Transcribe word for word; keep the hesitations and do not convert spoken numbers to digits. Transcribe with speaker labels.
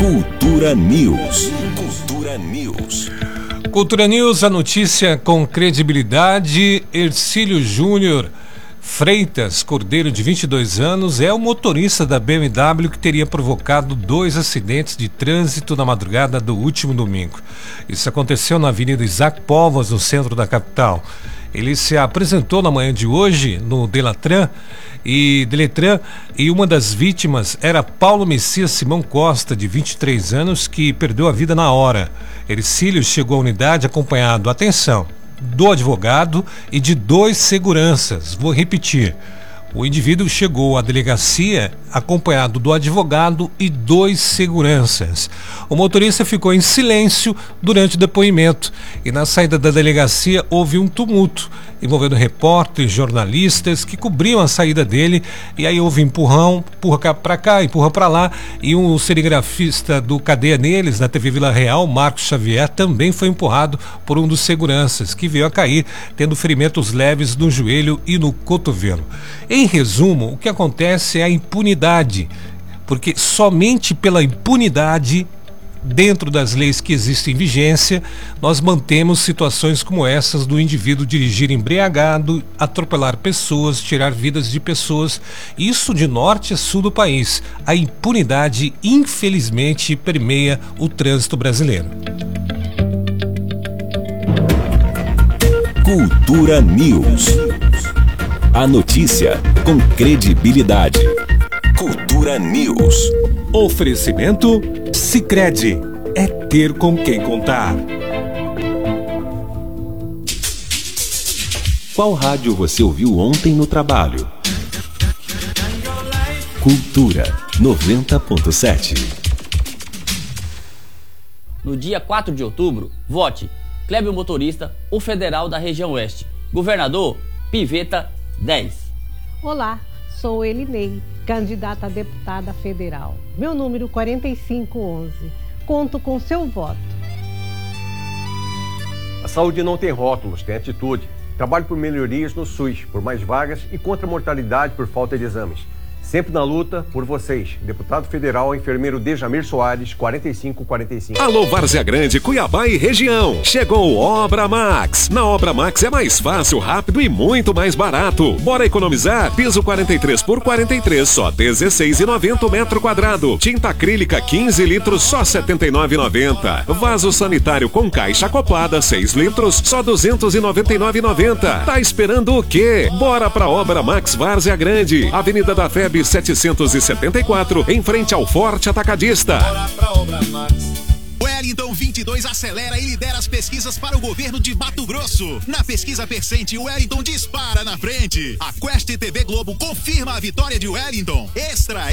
Speaker 1: Cultura News. Cultura News.
Speaker 2: Cultura News, a notícia com credibilidade. Hercílio Júnior Freitas Cordeiro, de vinte e dois anos, é o motorista da B M W que teria provocado dois acidentes de trânsito na madrugada do último domingo. Isso aconteceu na Avenida Isaac Povas, no centro da capital. Ele se apresentou na manhã de hoje no Delatran e Deletran e uma das vítimas era Paulo Messias Simão Costa, de vinte e três anos, que perdeu a vida na hora. Hercílio chegou à unidade acompanhado, atenção, do advogado e de dois seguranças. Vou repetir. O indivíduo chegou à delegacia acompanhado do advogado e dois seguranças. O motorista ficou em silêncio durante o depoimento e na saída da delegacia houve um tumulto envolvendo repórteres, jornalistas que cobriam a saída dele, e aí houve empurrão, empurra para cá, empurra para lá, e um cinegrafista do Cadeia Neles, na T V Vila Real, Marcos Xavier, também foi empurrado por um dos seguranças, que veio a cair, tendo ferimentos leves no joelho e no cotovelo. Em resumo, o que acontece é a impunidade, porque somente pela impunidade, dentro das leis que existem em vigência, nós mantemos situações como essas do indivíduo dirigir embriagado, atropelar pessoas, tirar vidas de pessoas, isso de norte a sul do país. A impunidade, infelizmente, permeia o trânsito brasileiro.
Speaker 1: Cultura News. A notícia com credibilidade. Cultura News.
Speaker 3: Oferecimento Sicredi. É ter com quem contar.
Speaker 1: Qual rádio você ouviu ontem no trabalho? Cultura noventa ponto sete.
Speaker 4: No dia quatro de outubro, vote Clébio Motorista, o federal da região oeste. Governador, Piveta dez.
Speaker 5: Olá, sou Elinei, candidata a deputada federal. Meu número quarenta e cinco onze. Conto com seu voto.
Speaker 6: A saúde não tem rótulos, tem atitude. Trabalho por melhorias no SUS, por mais vagas e contra a mortalidade por falta de exames. Sempre na luta por vocês. Deputado federal, enfermeiro Dejamir Soares, quarenta e cinco quarenta e cinco.
Speaker 3: Alô, Várzea Grande, Cuiabá e região. Chegou Obra Max. Na Obra Max é mais fácil, rápido e muito mais barato. Bora economizar? Piso quarenta e três por quarenta e três, só dezesseis reais e noventa centavos metro quadrado. Tinta acrílica quinze litros, só setenta e nove reais e noventa centavos. Vaso sanitário com caixa acoplada, seis litros, só duzentos e noventa e nove reais e noventa centavos. Tá esperando o quê? Bora pra Obra Max Várzea Grande. Avenida da F E B setecentos e setenta e quatro, em frente ao Forte Atacadista.
Speaker 7: Bora pra Obra Max. Wellington vinte e dois acelera e lidera as pesquisas para o governo de Mato Grosso. Na pesquisa Percente, Wellington dispara na frente. A Quest T V Globo confirma a vitória de Wellington. Extra